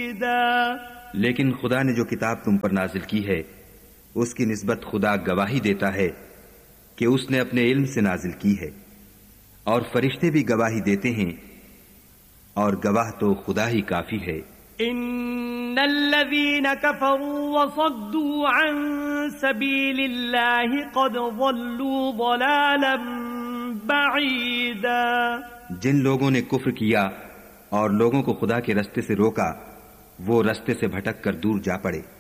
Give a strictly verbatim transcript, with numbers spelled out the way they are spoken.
लेकिन खुदा ने जो किताब तुम पर नाजिल की है उसकी निस्बत खुदा गवाही देता है कि उसने अपने इल्म से नाजिल की है, और फरिश्ते भी गवाही देते हैं, और गवाह तो खुदा ही काफी है। इन्नल्लज़ीना कफ़रू वसद्दू अन सबीलिल्लाहि क़द ज़ल्लू ज़लालन बईदा। जिन लोगों ने कुफ्र किया और लोगों को खुदा के रास्ते से रोका, वो रास्ते से भटक कर दूर जा पड़े।